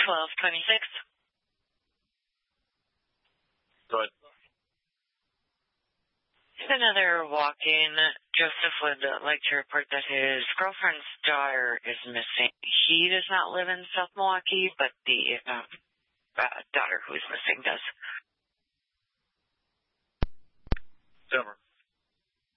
1226. Go ahead. Another walk-in. Joseph would like to report that his girlfriend's daughter is missing. He does not live in South Milwaukee, but the daughter who is missing does. Denver.